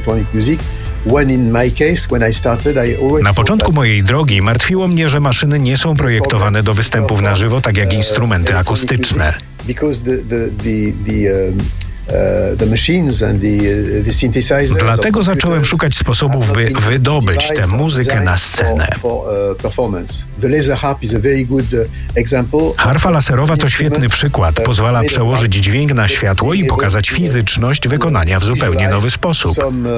Na początku mojej drogi martwiło mnie, że maszyny nie są projektowane do występów na żywo, tak jak instrumenty akustyczne. Dlatego zacząłem szukać sposobów, by wydobyć tę muzykę na scenę. Harfa laserowa to świetny przykład. Pozwala przełożyć dźwięk na światło i pokazać fizyczność wykonania w zupełnie nowy sposób.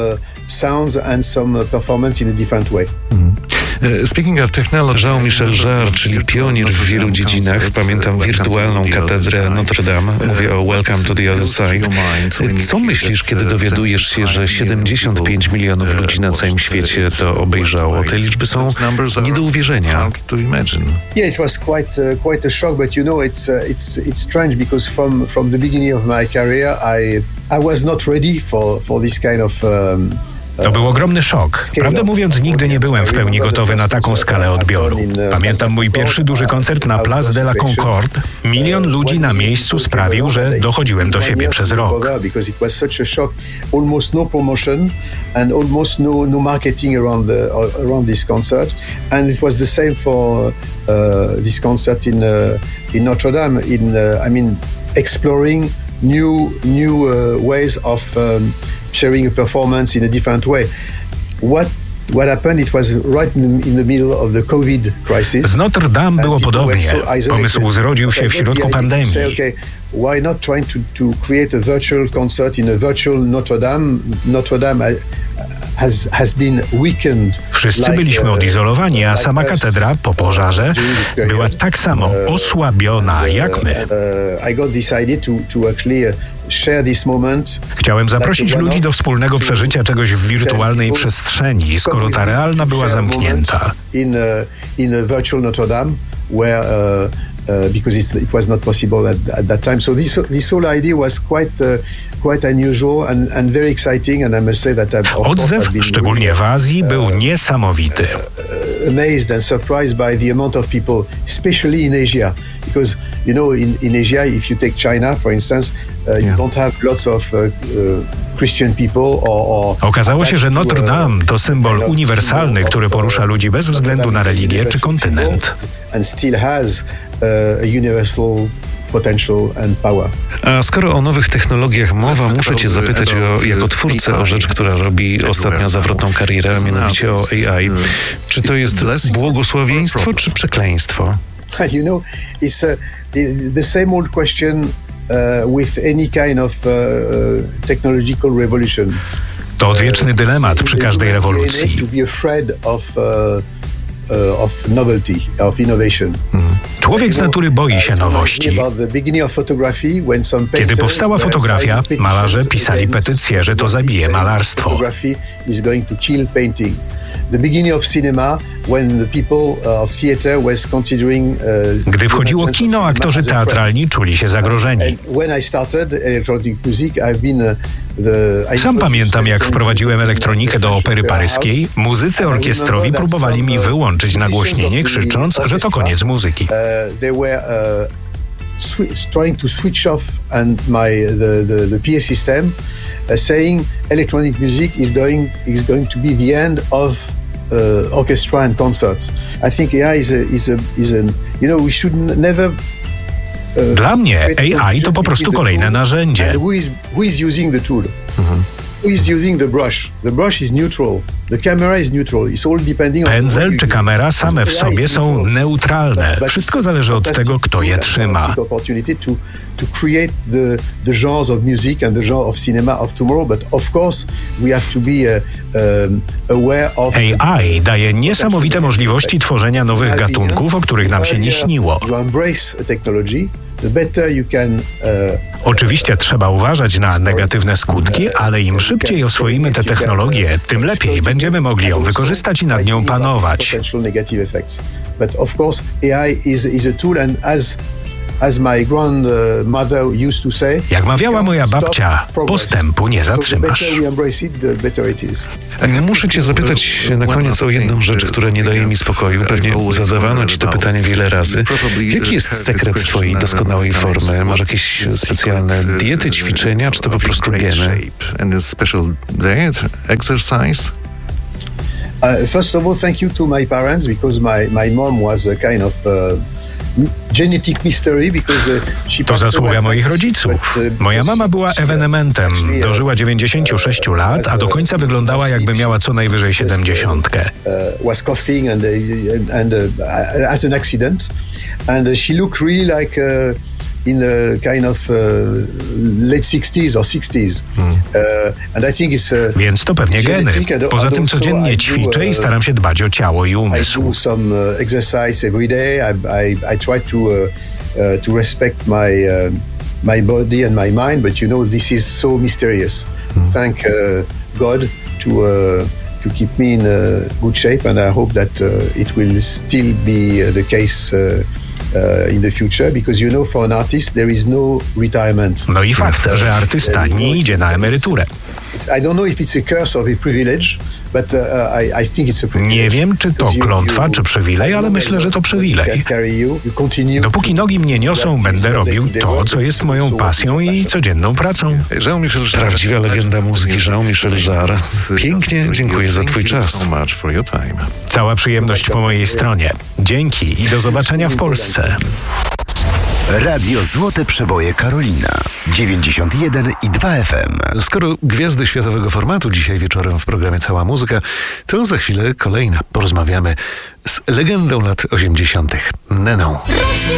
Jean-Michel Jarre, czyli pionier w wielu dziedzinach. Pamiętam wirtualną katedrę Notre Dame. Mówię o Welcome to the Other Side. Co myślisz, kiedy dowiadujesz się, że 75 milionów ludzi na całym świecie to obejrzało? Te liczby są nie do uwierzenia. Yeah, it was quite a shock, but it's strange because from the beginning of my career, I was not ready for this kind of. To był ogromny szok. Prawdę mówiąc, nigdy nie byłem w pełni gotowy na taką skalę odbioru. Pamiętam mój pierwszy duży koncert na Place de la Concorde. 1 milion ludzi na miejscu sprawił, że dochodziłem do siebie przez rok. Almost no promotion and almost no marketing around this concert. And it was the same for this concert in Notre Dame. Exploring new ways of sharing a performance in a different way. What happened? It was right in the middle of the COVID crisis. Z Notre Dame było podobnie. Pomysł zrodził się w środku pandemii. Why not trying to create a virtual concert in a virtual Notre Dame? Notre Dame has been weakened. Wszyscy byliśmy odizolowani, a sama katedra po pożarze była tak samo osłabiona jak my. I got this idea to actually share this moment. Chciałem zaprosić ludzi do wspólnego przeżycia czegoś w wirtualnej przestrzeni, skoro ta realna była zamknięta. In a virtual Notre Dame, where because it was not possible at that time. So this whole idea was quite unusual and very exciting, and I must say that Odzew, szczególnie w Azji, był niesamowity. Amazed and surprised by the amount of people, especially in Asia, because in Asia, if you take China, for instance, you don't have lots of Christian people or Okazało się, że Notre Dame to symbol uniwersalny, który porusza ludzi bez względu na religię czy kontynent. And still has a universal potential and power. A skoro o nowych technologiach mowa, muszę cię zapytać jako twórcę o rzecz, która robi ostatnio zawrotną karierę, a mianowicie o AI. Czy to jest błogosławieństwo czy przekleństwo? It's the same old question with any kind of technological revolution. To odwieczny dylemat przy każdej rewolucji. To be afraid of novelty, of innovation. Człowiek z natury boi się nowości. Kiedy powstała fotografia, malarze pisali petycję, że to zabije malarstwo. Gdy wchodziło kino, aktorzy teatralni czuli się zagrożeni. Sam pamiętam, jak wprowadziłem elektronikę do opery paryskiej. Muzycy orkiestrowi próbowali mi wyłączyć nagłośnienie, krzycząc, że to koniec muzyki. Trying to switch off the PA system, saying electronic music is going to be the end of orchestra and concerts. I think AI we should never. Dla mnie AI to po prostu kolejne narzędzie. Who is using the tool? Who is using the brush? The brush is neutral. The camera is neutral. It's all depending on. Pędzel czy kamera same w sobie są neutralne. Wszystko zależy od tego, kto je trzyma. To create the genres of music and the genre of cinema of tomorrow, but of course we have to be aware of. AI daje niesamowite możliwości tworzenia nowych gatunków, o których nam się nie śniło. You embrace technology, the better you can. Oczywiście trzeba uważać na negatywne skutki, ale im szybciej oswoimy tę technologię, tym lepiej będziemy mogli ją wykorzystać i nad nią panować. But of course AI is a tool, and as As my grandmother used to say, jak mawiała moja babcia, postępu nie zatrzymasz. Muszę cię zapytać na koniec o jedną rzecz, która nie daje mi spokoju. Pewnie zadawano ci to pytanie wiele razy. Jaki jest sekret twojej doskonałej formy? Masz jakieś specjalne diety, ćwiczenia, czy to po prostu geny? First of all, thank you to my parents, because my mom was a kind of genetic mystery, because to zasługa moich rodziców. Moja mama była ewenementem. Dożyła 96 lat, a do końca wyglądała, jakby miała co najwyżej 70. Was coughing and as an accident, and she looked really like in a kind of late 60s or 60s. And I think it's więc to pewnie geny. Poza tym codziennie ćwiczę i staram się dbać o ciało i umysł. I do some exercise every day. I try to respect my body and my mind, but this is so mysterious. Thank God to keep me in good shape, and I hope that it will still be the case in the future, because for an artist there is no retirement. No i fakt, że artysta nie idzie na emeryturę. I don't know if it's a curse or a privilege, but I think it's a privilege. Nie wiem, czy to klątwa, czy przywilej, ale myślę, że to przywilej. Dopóki nogi mnie niosą, będę robił to, co jest moją pasją i codzienną pracą. Prawdziwa legenda muzyki Jean-Michel Jarre. Pięknie dziękuję za twój czas. Cała przyjemność po mojej stronie. Dzięki i do zobaczenia w Polsce. Radio Złote Przeboje Karolina 91,2 FM. Skoro gwiazdy światowego formatu dzisiaj wieczorem w programie Cała Muzyka, to za chwilę kolejna. Porozmawiamy z legendą lat 80. Neną.